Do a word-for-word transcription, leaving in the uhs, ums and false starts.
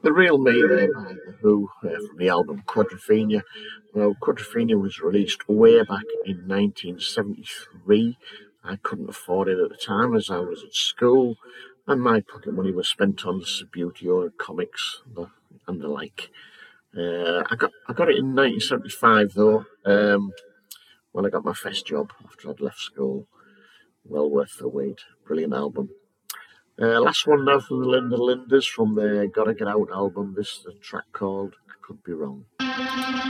The Real Me there by The Who uh, from the album Quadrophenia. Well, Quadrophenia was released way back in nineteen seventy-three. I couldn't afford it at the time as I was at school, and my pocket money was spent on Subbuteo and comics and the like. Uh, I got I got it in nineteen seventy-five though, um, when I got my first job after I'd left school. Well worth the wait. Brilliant album. Uh, last one now from the Linda Linders from their Gotta Get Out album. This is a track called Could Be Wrong.